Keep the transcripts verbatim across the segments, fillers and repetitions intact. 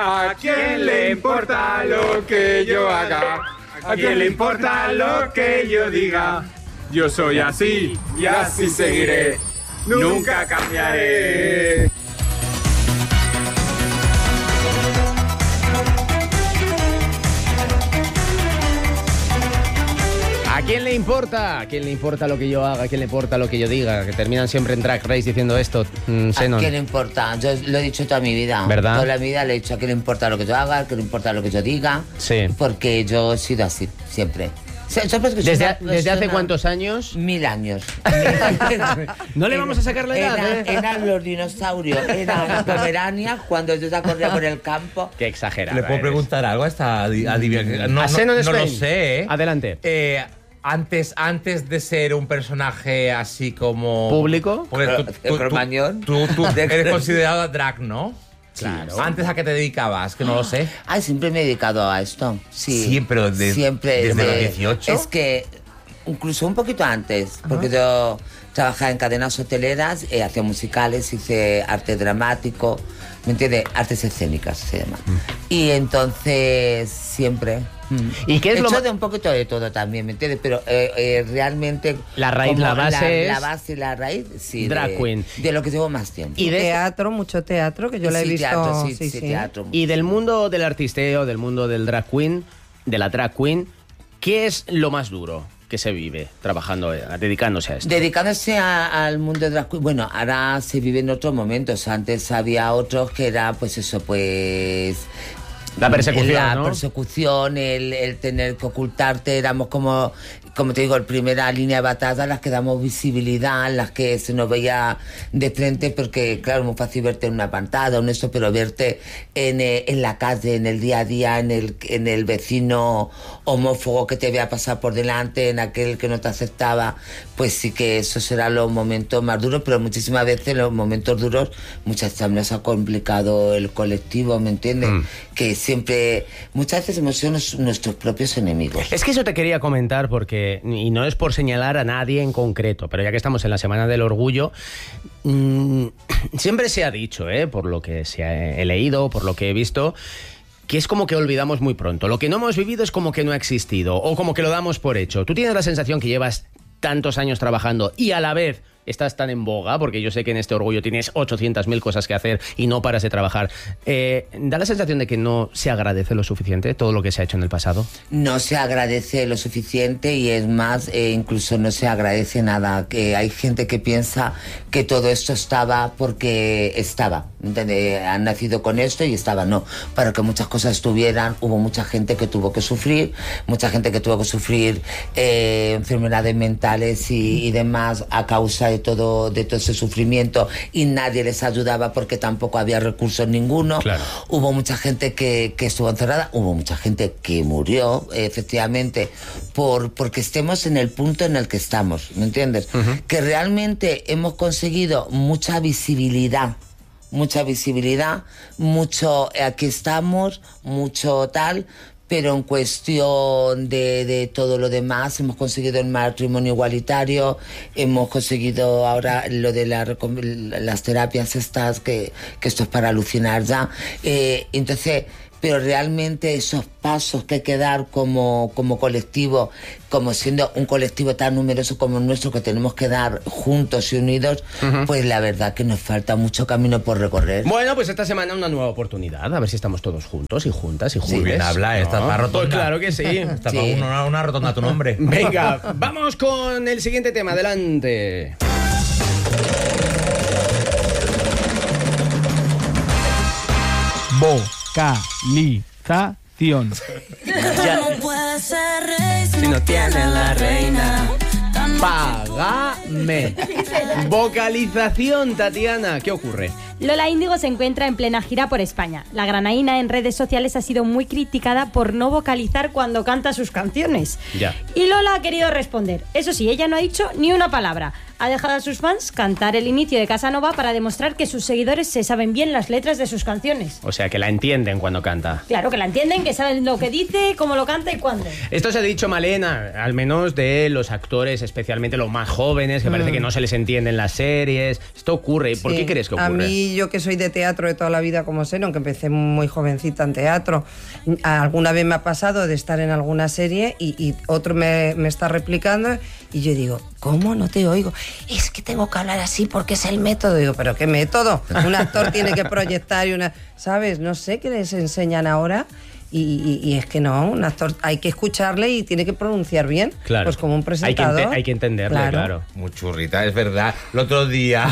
¿A quién le importa lo que yo haga? ¿A quién le importa lo que yo diga? Yo soy así y así seguiré. Nunca cambiaré. ¿A quién le importa? ¿A quién le importa lo que yo haga? ¿A quién le importa lo que yo diga? Que terminan siempre en Drag Race diciendo esto. Mm, ¿A quién le importa? Yo lo he dicho toda mi vida. ¿Verdad? Toda la vida le he dicho a quién le importa lo que yo haga, a quién le importa lo que yo diga. Sí. Porque yo he sido así, siempre. ¿Desde, ¿Desde hace cuántos años? Mil años. No le vamos a sacar la edad, Era, ¿eh? Eran los dinosaurios, eran pomeranias cuando yo ya corría por el campo. Qué exagerado. ¿Le puedo preguntar algo a esta adivinanza? No, ¿A no, Xenon no lo Spain? sé, ¿eh? Adelante. Eh, antes, antes de ser un personaje así como... ¿Público? Porque tú, tú, tú, Cromañón. tú, tú eres considerado drag, ¿no? Claro. ¿Antes a qué te dedicabas? Que no lo sé. Ay, siempre me he dedicado a esto. Sí. Siempre, de- Siempre, desde de- los dieciocho. Es que incluso un poquito antes, porque yo trabajaba en cadenas hoteleras, eh, hacía musicales, hice arte dramático, ¿me entiendes? Artes escénicas se llama. Mm. Y entonces siempre... ¿Y qué es He lo hecho ma- de un poquito de todo también, ¿me entiendes? Pero eh, eh, realmente... La raíz, como la base la, es- La base y la raíz, sí. Drag de, queen. De lo que llevo más tiempo. Y de- teatro, mucho teatro, que yo la he Sí, visto. teatro, sí, sí, sí, sí. teatro. Y del mundo del artisteo, del mundo del drag queen, de la drag queen, ¿qué es lo más duro que se vive trabajando, eh, dedicándose a esto? Dedicándose a- al mundo de drag queen, bueno, ahora se vive en otros momentos. Antes había otros que era, pues eso, pues... La persecución, La ¿no? persecución, el, el tener que ocultarte, éramos como, como te digo, en primera línea de batalla, las que damos visibilidad, las que se nos veía de frente, porque claro, es muy fácil verte en una pantalla o en eso, pero verte en, eh, en la calle, en el día a día, en el, en el vecino homófobo que te vea pasar por delante, en aquel que no te aceptaba, pues sí que esos serán los momentos más duros, pero muchísimas veces los momentos duros, muchas veces nos ha complicado el colectivo, ¿me entiendes? Mm. Que siempre, muchas veces hemos sido nos- nuestros propios enemigos. Es que eso te quería comentar porque, y no es por señalar a nadie en concreto, pero ya que estamos en la Semana del Orgullo, mmm, siempre se ha dicho, ¿eh? Por lo que se ha, he leído, por lo que he visto, que es como que olvidamos muy pronto. Lo que no hemos vivido es como que no ha existido o como que lo damos por hecho. ¿Tú tienes la sensación que llevas tantos años trabajando y a la vez estás tan en boga, porque yo sé que en este Orgullo tienes ochocientas mil cosas que hacer y no paras de trabajar? Eh, ¿Da la sensación de que no se agradece lo suficiente todo lo que se ha hecho en el pasado? No se agradece lo suficiente y es más, eh, incluso no se agradece nada. Que hay gente que piensa que todo esto estaba porque estaba, ¿entiendes? Han nacido con esto y estaba, no. Para que muchas cosas estuvieran, hubo mucha gente que tuvo que sufrir, mucha gente que tuvo que sufrir eh, enfermedades mentales y, y demás a causa de todo, de todo ese sufrimiento, y nadie les ayudaba porque tampoco había recursos ninguno. Claro. Hubo mucha gente que, que estuvo encerrada, hubo mucha gente que murió, eh, efectivamente, por porque estemos en el punto en el que estamos, ¿me entiendes? Uh-huh. Que realmente hemos conseguido mucha visibilidad, mucha visibilidad, mucho, eh, aquí estamos, mucho tal, pero en cuestión de, de todo lo demás, hemos conseguido el matrimonio igualitario, hemos conseguido ahora lo de la, las terapias estas, que, que esto es para alucinar ya. Eh, entonces, pero realmente esos pasos que hay que dar como, como colectivo, como siendo un colectivo tan numeroso como el nuestro, que tenemos que dar juntos y unidos, uh-huh. Pues la verdad que nos falta mucho camino por recorrer. Bueno, pues esta semana una nueva oportunidad, a ver si estamos todos juntos y juntas y juntos. Muy bien habla, esta ¿no? rotonda. Pues claro que sí. Está sí. una, una rotonda a tu nombre. Venga, vamos con el siguiente tema, adelante. Vocalización. Ya. Si no tienen la reina, págame. Vocalización, Tatiana, ¿qué ocurre? Lola Índigo se encuentra en plena gira por España. La granaína en redes sociales ha sido muy criticada por no vocalizar cuando canta sus canciones. Ya. Y Lola ha querido responder. Eso sí, ella no ha dicho ni una palabra. ha dejado a sus fans cantar el inicio de Casanova para demostrar que sus seguidores se saben bien las letras de sus canciones. O sea, que la entienden cuando canta. Claro, que la entienden, que saben lo que dice, cómo lo canta y cuándo. Esto se ha dicho, Malena, al menos de los actores, especialmente los más jóvenes, que mm. parece que no se les entiende en las series. Esto ocurre. ¿Por sí. qué crees que ocurre? A mí, yo que soy de teatro de toda la vida, como sé, aunque empecé muy jovencita en teatro, alguna vez me ha pasado de estar en alguna serie y, y otro me, me está replicando y yo digo, ¿cómo no te oigo? Es que tengo que hablar así porque es el método. Digo, ¿pero qué método? Un actor tiene que proyectar y una... ¿Sabes? No sé qué les enseñan ahora. Y, y, y es que no, un actor hay que escucharle y tiene que pronunciar bien. Claro. Pues como un presentador. Hay que, ente- hay que entenderle, claro. claro. Muy churrita, es verdad. El otro día...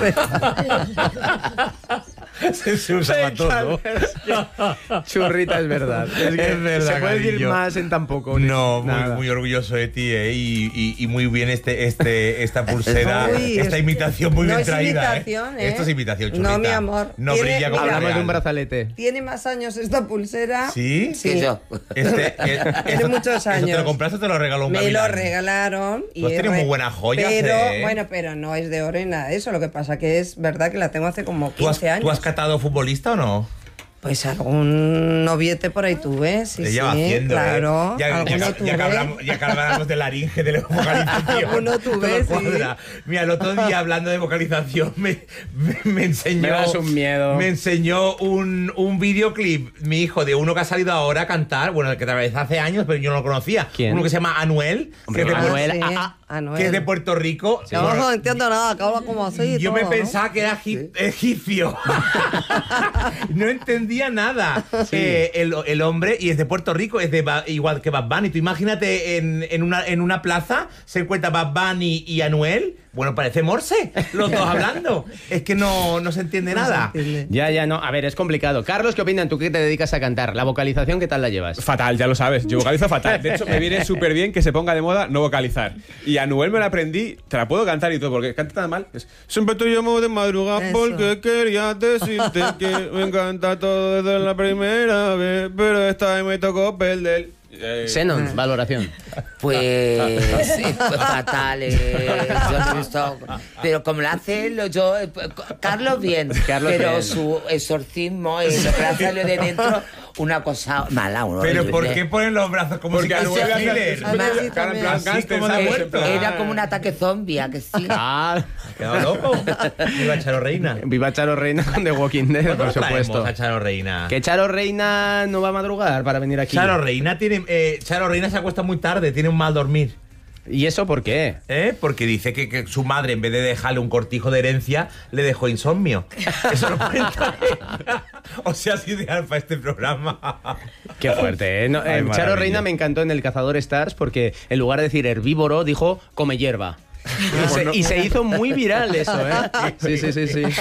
Se, se usa para todo. Churrita, es verdad. Es, que es verdad. Se puede cariño. decir más en tan poco. No, muy, muy orgulloso de ti, ¿eh? Y, y, y muy bien este, este, esta pulsera, Uy, esta es, imitación muy no bien es traída. Imitación, ¿eh? ¿eh? Esto es imitación, churrita. No, mi amor. No Tiene, brilla como mira, Hablamos real. de un brazalete. Tiene más años esta pulsera. ¿Sí? Sí. Que yo. Este, eh, Tiene esto- muchos años. ¿Esto te lo compraste o te lo regaló un Me lo gavilán? regalaron. Tú has y tenido re- muy buenas joyas, Pero, ¿eh? bueno, pero no es de oro ni nada de eso. Lo que pasa que es verdad que la tengo hace como ¿Tú has, quince años. ¿Tú has catado futbolista o no? Pues algún noviete por ahí tuve, sí, Te sí, lleva haciendo, claro. ¿eh? Ya, ya, alguno ya, tuve. ya que hablamos, ya que hablamos de laringe, de la vocalización. Alguno tuve, todo sí. cuadra. Mira, el otro día hablando de vocalización me, me, me enseñó... Me das un miedo. Me enseñó un, un videoclip, mi hijo, de uno que ha salido ahora a cantar, bueno, que tal vez hace años, pero yo no lo conocía. ¿Quién? Uno que se llama Anuel. Hombre, que es de, Anuel, Sí, ah, ah, Anuel. que es de Puerto Rico. No, Bueno, no entiendo nada, que habla como así y yo todo, me pensaba ¿no? que era egip- egipcio. No entendía nada. Eh, el, el hombre, y es de Puerto Rico, es de Ba- igual que Bad Bunny. Tú imagínate en, en, una, en una plaza se encuentra Bad Bunny y Anuel. Bueno, parece Morse, los dos hablando. Es que no, no se entiende nada. No se entiende. Ya, ya, no. A ver, es complicado. Carlos, ¿qué opinan? ¿Tú qué te dedicas a cantar? ¿La vocalización qué tal la llevas? Fatal, ya lo sabes. Yo vocalizo fatal. De hecho, me viene súper bien que se ponga de moda no vocalizar. Y a Anuel me la aprendí, te la puedo cantar y todo, porque canta tan mal. Es, siempre te llamo de madrugada Eso. porque quería decirte que me encanta todo desde la primera vez, pero esta vez me tocó perder. Eh, Xenon, valoración. Pues, sí, pues fatal, eh, yo no he visto- pero como lo hace lo- yo, eh, Carlos bien, Carlos pero bien. su exorcismo, eh, lo que hace de dentro, una cosa mala. Uno, Pero horrible. ¿por qué ponen los brazos como Porque si Anuel fuese hace- Hitler? Además, sí, cara en plan también. gánster, Así como de ¿sabes? muerto. En plan- Era como un ataque zombie, ¿a que sí? Ah, ¿Quedado loco? Viva Charo Reina. viva Charo Reina con The Walking Dead, ¿Cuándo por lo traemos supuesto. a Charo Reina? Que Charo Reina no va a madrugar para venir aquí. Charo Reina tiene, eh, Charo Reina se acuesta muy tarde, tiene un mal dormir. ¿Y eso por qué? ¿Eh? Porque dice que, que su madre, en vez de dejarle un cortijo de herencia, le dejó insomnio. Eso lo cuenta ella. O sea, es ideal para este programa. Qué fuerte, ¿eh? No, Ay, eh, Charo maravilla. Reina me encantó en El Cazador Stars porque en lugar de decir herbívoro, dijo come hierba. Y se, y se hizo muy viral eso, ¿eh? Sí, sí, sí, sí.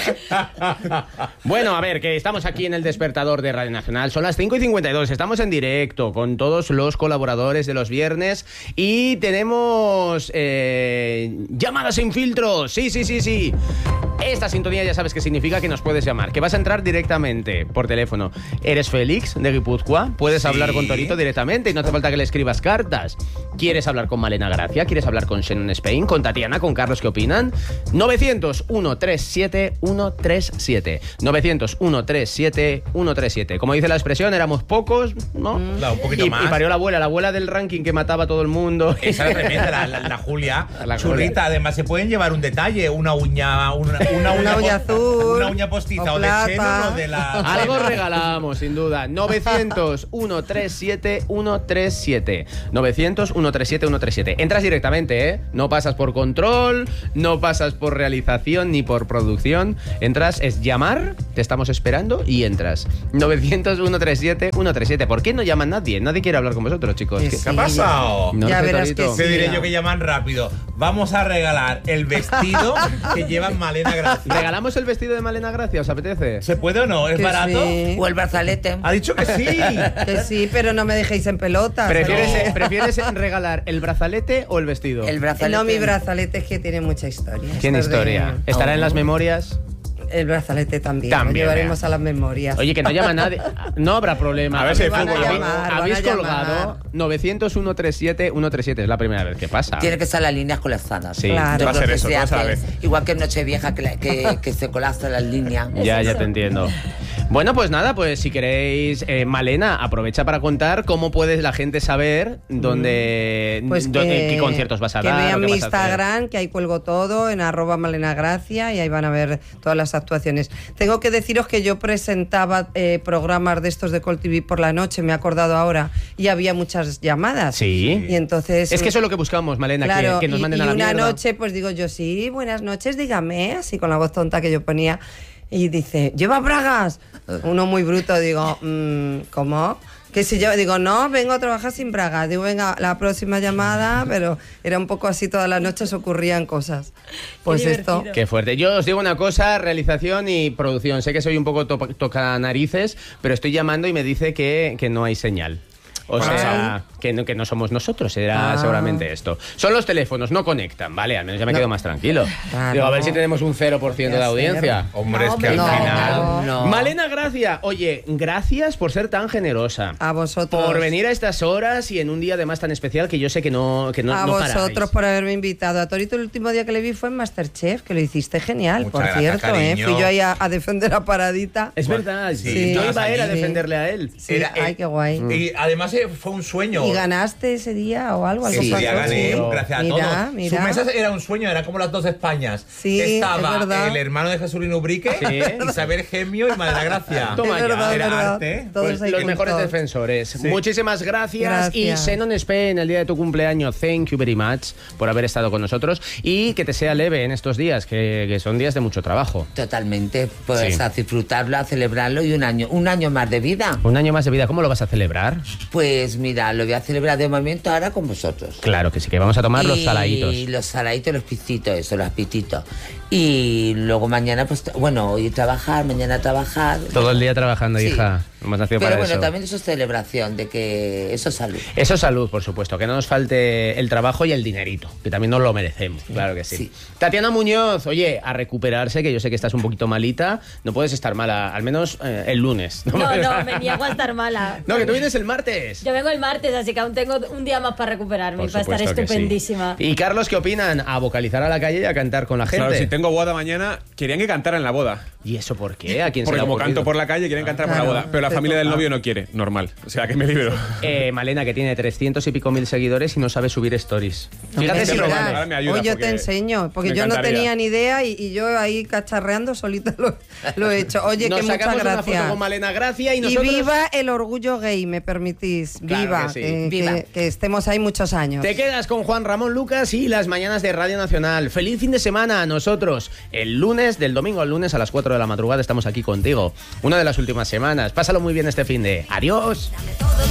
Bueno, a ver, que estamos aquí en el despertador de Radio Nacional. Son las cinco y cincuenta y dos. Estamos en directo con todos los colaboradores de los viernes. Y tenemos eh, llamadas sin filtro. Sí, sí, sí, sí. Esta sintonía ya sabes qué significa, que nos puedes llamar. Que vas a entrar directamente por teléfono. ¿Eres Félix de Guipúzcoa? Puedes Sí. hablar con Torito directamente y no hace falta que le escribas cartas. ¿Quieres hablar con Malena Gracia? ¿Quieres hablar con Shannon Spain? ¿Con Tatiana? ¿Con Carlos? ¿Qué opinan? novecientos, ciento treinta y siete, ciento treinta y siete. novecientos, ciento treinta y siete, ciento treinta y siete. Como dice la expresión, éramos pocos, ¿no? Claro, un poquito y, más. y parió la abuela, la abuela del ranking que mataba a todo el mundo. Esa era tremenda, la, la, la Julia. La Churrita, además se pueden llevar un detalle, una uña, una, una, Una uña po- azul, una uña postiza o o, de plata. Xenon o de la. Algo regalamos, sin duda. novecientos, ciento treinta y siete, ciento treinta y siete. novecientos, ciento treinta y siete, ciento treinta y siete. Entras directamente, ¿eh? No pasas por control, no pasas por realización ni por producción. Entras, es llamar, te estamos esperando y entras. novecientos, ciento treinta y siete, ciento treinta y siete. ¿Por qué no llaman nadie? Nadie quiere hablar con vosotros, chicos. Que ¿Qué- sí. ¿Qué ha pasado? No Ya sé, verás Torito. que Te sí. diré yo que llaman rápido. Vamos a regalar el vestido que lleva Malena Gracia. ¿Regalamos el vestido de Malena Gracia? ¿Os apetece? ¿Se puede o no? ¿Es Que barato? sí. O el brazalete. Ha dicho que sí. Que sí, pero no me dejéis en pelotas. ¿Prefieres, ¿no? ¿Prefieres regalar el brazalete o el vestido? El brazalete. No, mi brazalete es que tiene mucha historia. Tiene Esto de- historia. ¿Estará en las memorias? El brazalete también, También, lo llevaremos vea. a las memorias. Oye, que no llama nadie. No habrá problema. A ver si hay Van a fútbol. llamar, van Habéis a llamar. colgado novecientos uno treinta y siete ciento treinta y siete. Es la primera vez que pasa. Tiene que estar las líneas colapsadas. Sí. Claro. Yo Va a creo ser que eso, se todas a la hace vez. igual que en Nochevieja, que, la- que, que se colapsan las líneas. Ya, ya te entiendo. Bueno, pues nada, pues si queréis, eh, Malena, aprovecha para contar cómo puede la gente saber dónde, Pues dónde- qué conciertos vas a que dar. o vean qué mi vas a hacer. Instagram, que ahí cuelgo todo, en arroba Malena Gracia, y ahí van a ver todas las actuaciones. Tengo que deciros que yo presentaba eh, programas de estos de Col T V por la noche, me he acordado ahora, y había muchas llamadas. Sí. Y entonces... Es que eso es lo que buscamos, Malena, Claro, que, que nos y- manden y a la una mierda. noche pues digo yo, sí, buenas noches, dígame, así con la voz tonta que yo ponía. Y dice, ¿lleva bragas? Uno muy bruto, digo, mm, ¿cómo? Que si yo digo, no, vengo a trabajar sin bragas. Digo, venga, la próxima llamada, pero era un poco así, todas las noches ocurrían cosas. Pues esto... divertido. Qué fuerte. Yo os digo una cosa, realización y producción. Sé que soy un poco to toca narices, pero estoy llamando y me dice que, que no hay señal. O Bueno, sea, que no, que no somos nosotros, era Ah. seguramente esto. Son los teléfonos, no conectan, ¿vale? Al menos ya me No. quedo más tranquilo. Claro. Digo, a ver si tenemos un cero por ciento de Ya sé. audiencia. Hombre, es que al No, final. no. No. Malena Gracia, oye, gracias por ser tan generosa. A vosotros. Por venir a estas horas y en un día además tan especial que yo sé que no que no, a no vosotros paráis. por haberme invitado. A Torito el último día que le vi fue en Masterchef, que lo hiciste genial, Muchas por gracias, cierto. ¿eh? cariño. Fui yo ahí a, a defender a Paradita. Es verdad, Sí, sí. Yo estabas iba a ir a allí. defenderle a él. Sí, Era, ay, eh, qué guay. Y además eh, fue un sueño. ¿Y ganaste ese día o algo? algo Sí, pasó? ya gané, Sí. gracias a Mira, todos. mira. Su mesa era un sueño, era como las dos Españas. Sí, es Estaba verdad. el hermano de Jesulín Ubrique, Sí. Isabel Gemio y Malena Gracia. Toma es ya. verdad, es Era verdad. arte, ¿eh? Todos Pues ahí los mejores juntos. defensores. Muchísimas gracias. Gracias. Y Xenon Spe, en el día de tu cumpleaños, thank you very much por haber estado con nosotros y que te sea leve en estos días, que, que son días de mucho trabajo. Totalmente, pues Sí. a disfrutarlo, a celebrarlo y un año, un año más de vida. Un año más de vida, ¿cómo lo vas a celebrar? Pues mira, lo voy a celebrar de momento ahora con vosotros. Claro que sí, que vamos a tomar los Y saladitos. los saladitos, los picitos, eso, los pititos. Y luego mañana, pues, t- bueno, hoy trabajar, mañana trabajar. Todo el día trabajando, Sí. hija. Hemos nacido Pero para bueno, eso. también eso es celebración, de que eso es salud. Eso es salud, por supuesto, que no nos falte el trabajo y el dinerito, que también nos lo merecemos, claro que sí. Sí. Tatiana Muñoz, oye, a recuperarse, que yo sé que estás un poquito malita, no puedes estar mala, al menos eh, el lunes. No, no, me niego a estar mala. No, que tú vienes el martes. Yo vengo el martes, así que aún tengo un día más para recuperarme Por y para estar supuesto que sí. estupendísima. Y Carlos, ¿qué opinan? A vocalizar a la calle y a cantar con la gente. Claro, si tengo boda mañana, querían que cantara en la boda. ¿Y eso por qué? ¿A quién se Porque le ha como ocurrido? canto por la calle, quieren cantar por Claro, la boda. Pero la te familia del toca. novio no quiere, normal. O sea, que me libero. Eh, Malena, que tiene trescientos y pico mil seguidores y no sabe subir stories. Fíjate Hombre, si sí, lo pero verás. vale, ahora me ayuda Hoy yo porque te enseño, porque me yo no encantaría. tenía ni idea y, y yo ahí cacharreando solita lo, lo he hecho. Oye, Nos que muchas sacamos una foto gracias. con Malena Gracia y Y nosotros... viva el orgullo gay, me permitís. Claro viva, que sí. que, Viva. que- que estemos ahí muchos años. Te quedas con Juan Ramón Lucas y las mañanas de Radio Nacional. Feliz fin de semana a nosotros. El lunes, del domingo al lunes a las cuatro de la madrugada estamos aquí contigo. Una de las últimas semanas. Pásalo muy bien este fin de. Adiós.